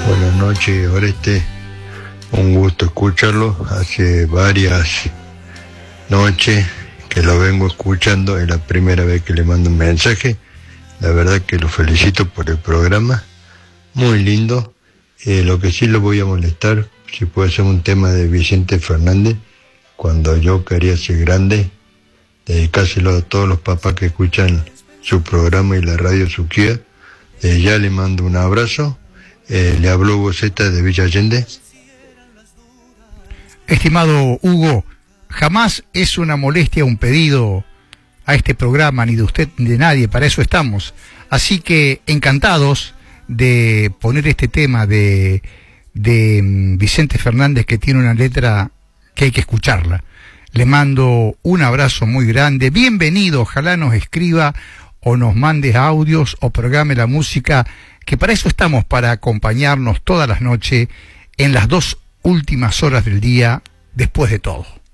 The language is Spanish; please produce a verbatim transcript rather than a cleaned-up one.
Buenas noches, Oreste. Un gusto escucharlo. Hace varias noches que lo vengo escuchando. Es la primera vez que le mando un mensaje. La verdad que lo felicito por el programa. Muy lindo. Eh, lo que sí lo voy a molestar, si puede ser un tema de Vicente Fernández, cuando yo quería ser grande, dedicárselo a todos los papás que escuchan su programa y la radio Suquía. Eh, ya le mando un abrazo. Eh, le habló Hugo Zeta de Villa Allende. Estimado Hugo, jamás es una molestia, un pedido a este programa, ni de usted ni de nadie, para eso estamos. Así que encantados de poner este tema de, de Vicente Fernández, que tiene una letra que hay que escucharla. Le mando un abrazo muy grande, bienvenido, ojalá nos escriba o nos mande audios o programe la música, que para eso estamos, para acompañarnos todas las noches en las dos últimas horas del día, después de todo.